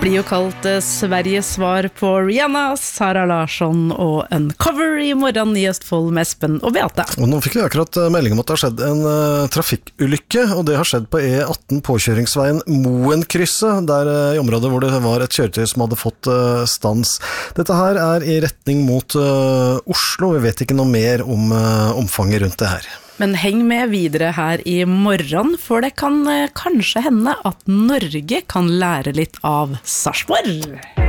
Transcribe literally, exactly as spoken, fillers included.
blir jo kalt eh, Sveriges svar på Rihanna, Sara Larsson og Uncover i morgen i Østfold med Espen og Beate. Og nå fikk vi akkurat melding om at det har skjedd en uh, trafikkulykke, og det har skjedd på E atten påkjøringsveien Moenkrysset, der uh, i området hvor det var et kjøretøy som hadde fått uh, stans. Dette her er i retning mot uh, Oslo, vi vet ikke noe mer om uh, omfanget rundt det her. Men heng med videre her i morgen, for det kan eh, kanskje hende at Norge kan lære litt av Sarpsborg.